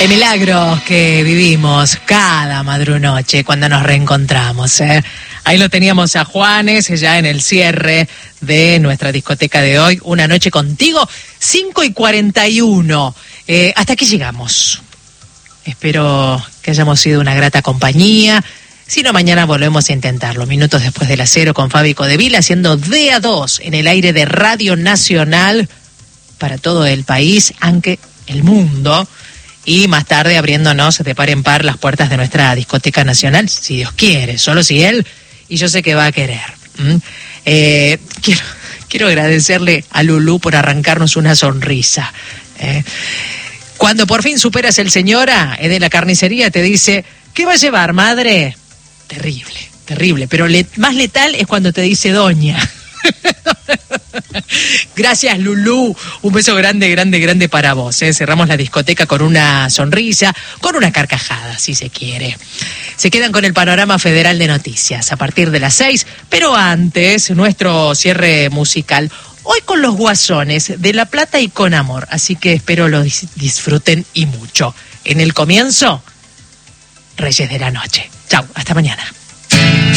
de milagros que vivimos cada madrunoche cuando nos reencontramos. Ahí lo teníamos a Juanes ya en el cierre de nuestra discoteca de hoy. Una noche contigo, 5:41. Hasta aquí llegamos. Espero que hayamos sido una grata compañía. Si no, mañana volvemos a intentarlo. Minutos después de las 0 con Fabi Codevila, haciendo de a 2 en el aire de Radio Nacional para todo el país, aunque el mundo. Y más tarde abriéndonos de par en par las puertas de nuestra discoteca nacional, si Dios quiere, solo si Él, y yo sé que va a querer. Quiero agradecerle a Lulú por arrancarnos una sonrisa. Cuando por fin superas el señora, de la carnicería te dice, ¿qué va a llevar, madre? Terrible, pero más letal es cuando te dice doña. Gracias, Lulú. Un beso grande para vos. Cerramos la discoteca con una sonrisa, con una carcajada, si se quiere. Se quedan con el panorama federal de noticias a partir de las 6, pero antes, nuestro cierre musical. Hoy con los Guasones de La Plata y con amor, así que espero lo disfruten y mucho. En el comienzo, Reyes de la Noche. Chau, hasta mañana.